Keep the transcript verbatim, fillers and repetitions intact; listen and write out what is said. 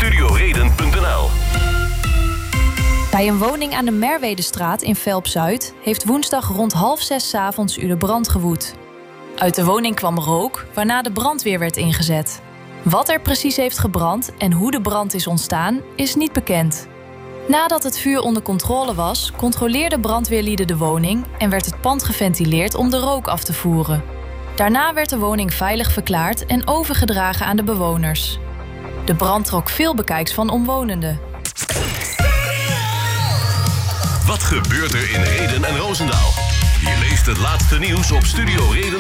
studioreden punt n l. Bij een woning aan de Merwedestraat in Velp-Zuid heeft woensdag rond half zes 's avonds de brand gewoed. Uit de woning kwam rook, waarna de brandweer werd ingezet. Wat er precies heeft gebrand en hoe de brand is ontstaan, is niet bekend. Nadat het vuur onder controle was, controleerden brandweerlieden de woning en werd het pand geventileerd om de rook af te voeren. Daarna werd de woning veilig verklaard en overgedragen aan de bewoners. De brand trok veel bekijks van omwonenden. Wat gebeurt er in Rheden en Roosendaal? Je leest het laatste nieuws op studio reden